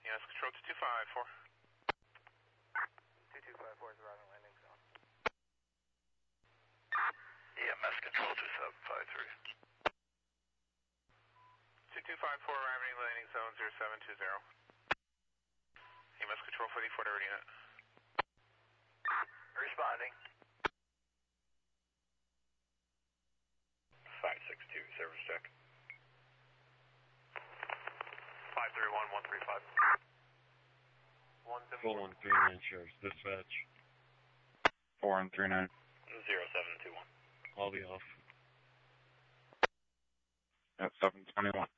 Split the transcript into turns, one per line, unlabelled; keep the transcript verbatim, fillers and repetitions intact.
E M S Control two two five four.
two two five four is arriving landing zone.
E M S Control two seven five three.
two two five four arriving landing zone zero seven two zero. E M S Control forty-four to ready net.
Responding. five six two, service check. five three one one three five.
Full one three nine shows dispatch.
four one three nine.
zero seven two one.
I'll be off.
At seven twenty-one.